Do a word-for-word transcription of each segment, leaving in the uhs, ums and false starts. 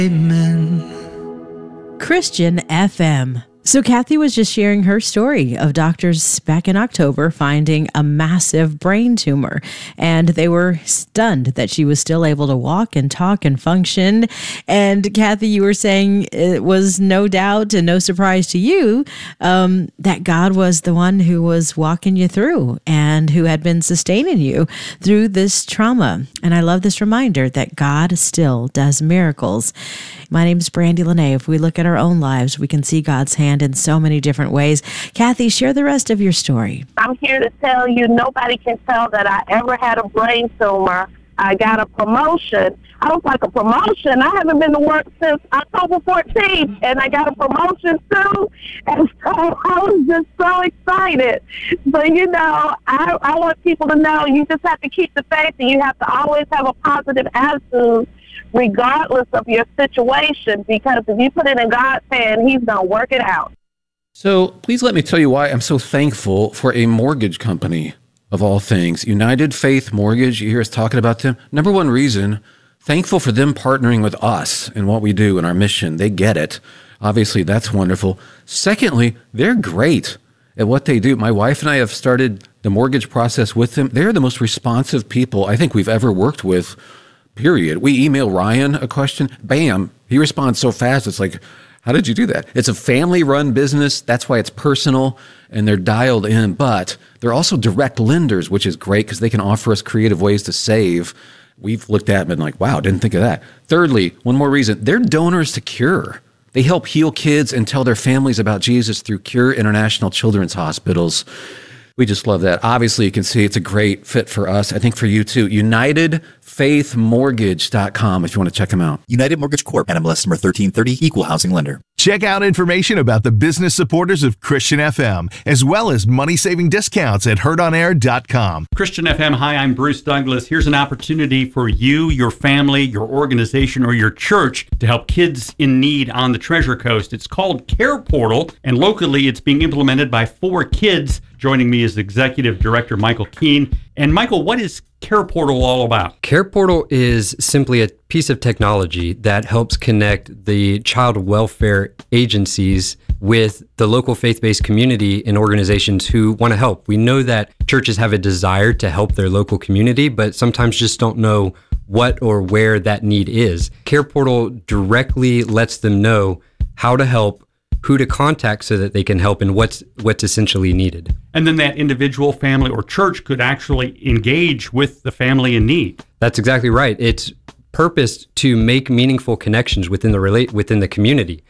Amen. Christian F M. So Kathy was just sharing her story of doctors back in October finding a massive brain tumor, and they were stunned that she was still able to walk and talk and function. And Kathy, you were saying it was no doubt and no surprise to you um, that God was the one who was walking you through and who had been sustaining you through this trauma. And I love this reminder that God still does miracles. My name is Brandy Lene. If we look at our own lives, we can see God's hand in so many different ways. Kathy, share the rest of your story. I'm here to tell you nobody can tell that I ever had a brain tumor. I got a promotion. I was like, a promotion? I haven't been to work since October fourteenth, and I got a promotion too. And so I was just so excited. But, you know, I, I want people to know you just have to keep the faith, and you have to always have a positive attitude regardless of your situation, because if you put it in God's hand, He's going to work it out. So please let me tell you why I'm so thankful for a mortgage company, of all things. United Faith Mortgage, you hear us talking about them. Number one reason, thankful for them partnering with us in what we do and our mission. They get it. Obviously, that's wonderful. Secondly, they're great at what they do. My wife and I have started the mortgage process with them. They're the most responsive people I think we've ever worked with. Period. We email Ryan a question, bam, he responds so fast. It's like, how did you do that? It's a family-run business. That's why it's personal, and they're dialed in. But they're also direct lenders, which is great because they can offer us creative ways to save. We've looked at them and like, wow, didn't think of that. Thirdly, one more reason, they're donors to Cure. They help heal kids and tell their families about Jesus through Cure International Children's Hospitals. We just love that. Obviously, you can see it's a great fit for us. I think for you too. United Faith Mortgage dot com if you want to check them out. United Mortgage Corp. N M L S number thirteen thirty, Equal Housing Lender. Check out information about the business supporters of Christian F M, as well as money-saving discounts at heard on air dot com. Christian F M, hi, I'm Bruce Douglas. Here's an opportunity for you, your family, your organization, or your church to help kids in need on the Treasure Coast. It's called Care Portal, and locally it's being implemented by four kids. Joining me is Executive Director Michael Keene. And Michael, what is Care Portal all about? Care Portal is simply a piece of technology that helps connect the child welfare agencies with the local faith-based community and organizations who want to help. We know that churches have a desire to help their local community, but sometimes just don't know what or where that need is. Care Portal directly lets them know how to help, who to contact so that they can help, and what's what's essentially needed. And then that individual, family, or church could actually engage with the family in need. That's exactly right. It's purposed to make meaningful connections within the relate within the community.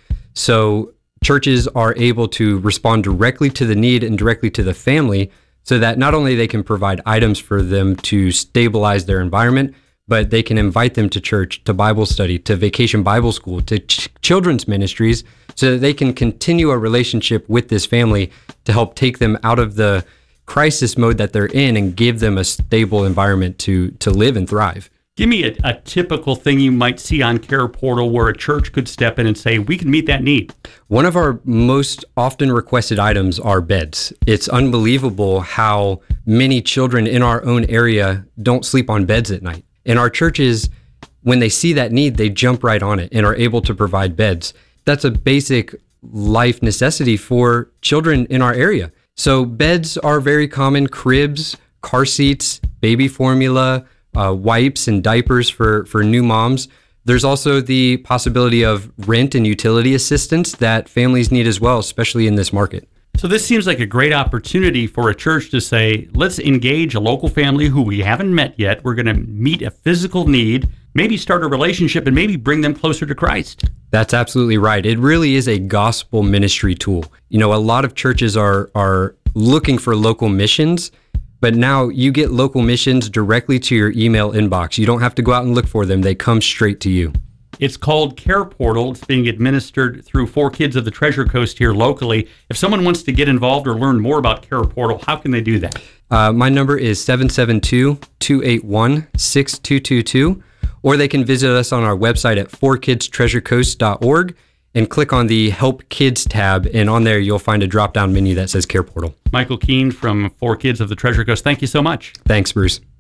So churches are able to respond directly to the need and directly to the family, so that not only they can provide items for them to stabilize their environment, but they can invite them to church, to Bible study, to Vacation Bible School, to ch- children's ministries, so that they can continue a relationship with this family to help take them out of the crisis mode that they're in and give them a stable environment to to live and thrive. Give me a, a typical thing you might see on Care Portal where a church could step in and say, we can meet that need. One of our most often requested items are beds. It's unbelievable how many children in our own area don't sleep on beds at night. And our churches, when they see that need, they jump right on it and are able to provide beds. That's a basic life necessity for children in our area. So beds are very common, cribs, car seats, baby formula, uh, wipes and diapers for, for new moms. There's also the possibility of rent and utility assistance that families need as well, especially in this market. So this seems like a great opportunity for a church to say, let's engage a local family who we haven't met yet. We're going to meet a physical need, maybe start a relationship, and maybe bring them closer to Christ. That's absolutely right. It really is a gospel ministry tool. You know, a lot of churches are are looking for local missions, but now you get local missions directly to your email inbox. You don't have to go out and look for them. They come straight to you. It's called Care Portal. It's being administered through four kids of the Treasure Coast here locally. If someone wants to get involved or learn more about Care Portal, how can they do that? Uh, my number is seven seven two, two eight one, six two two two, or they can visit us on our website at four kids treasure coast dot org and click on the Help Kids tab, and on there you'll find a drop-down menu that says Care Portal. Michael Keene from Four Kids of the Treasure Coast, thank you so much. Thanks, Bruce.